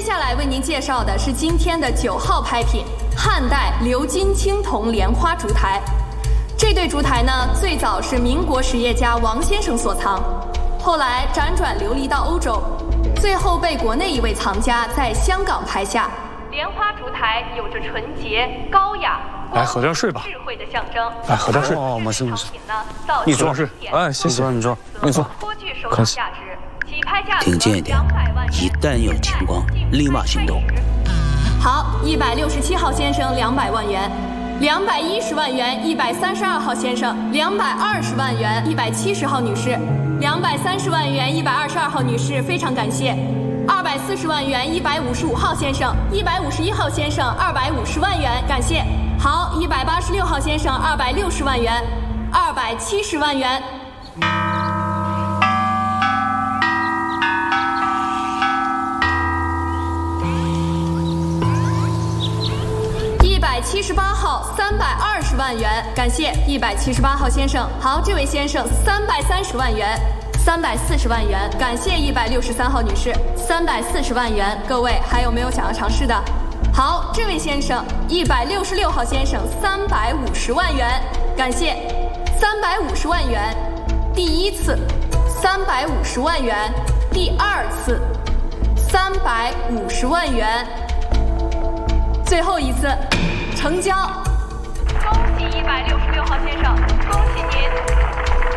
下来为您介绍的是今天的9号拍品——汉代鎏金青铜莲花烛台。这对烛台呢，最早是民国实业家王先生所藏，后来辗转流离到欧洲，最后被国内一位藏家在香港拍下。莲花烛台有着纯洁、高雅、 来喝点水吧， 智慧的象征。 来喝点水。 哦，没事没事。 你坐是。哎，谢谢。 你坐。你坐。 客气。 听见一点，一旦有情况，立马行动。 好，167号先生200万元，210万元132号先生，220万元170号女士，230万元122号女士，非常感谢。240万元155号先生，151号先生250万元，感谢。好，186号先生260万元，270万元。178号320万元，感谢178号先生。好，这位先生330万元，340万元，感谢163号女士，340万元。各位还有没有想要尝试的？好，这位先生166号先生350万元，感谢350万元。第一次350万元，第二次350万元，最后一次成交。恭喜166号先生，恭喜您。